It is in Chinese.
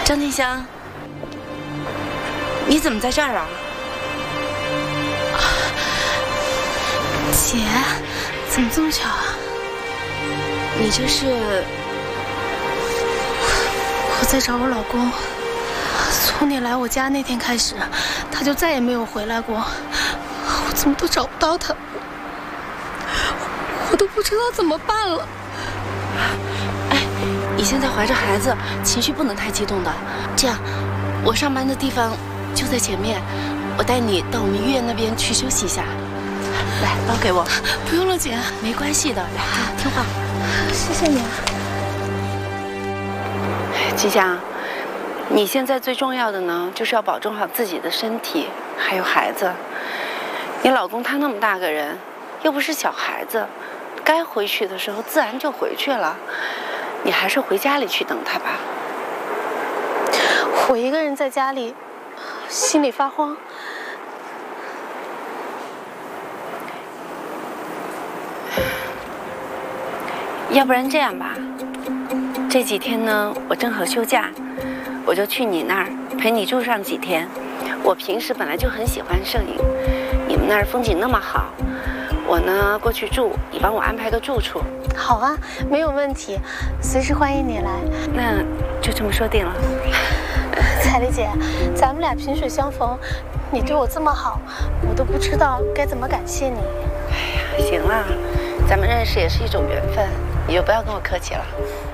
张静香，你怎么在这儿啊？ 姐，怎么这么巧啊？ 你这是…… 我在找我老公。从你来我家那天开始，他就再也没有回来过。我怎么都找不到他，我都不知道怎么办了。 哎，你现在怀着孩子，情绪不能太激动的。这样，我上班的地方就在前面，我带你到我们医院那边去休息一下。来，包给我。 不用了，姐， 没关系的。来，听话。 谢谢你啊。 吉祥，你现在最重要的呢，就是要保重好自己的身体，还有孩子。你老公他那么大个人，又不是小孩子，该回去的时候自然就回去了。你还是回家里去等他吧。 我一个人在家里，心里发慌。 要不然这样吧，这几天呢，我正好休假，我就去你那儿陪你住上几天。我平时本来就很喜欢摄影，你们那儿风景那么好，我呢过去住，你帮我安排个住处。 好啊，没有问题，随时欢迎你来。 那就这么说定了。 彩丽姐，咱们俩萍水相逢，你对我这么好，我都不知道该怎么感谢你。 哎呀，行了，咱们认识也是一种缘分，你就不要跟我客气了。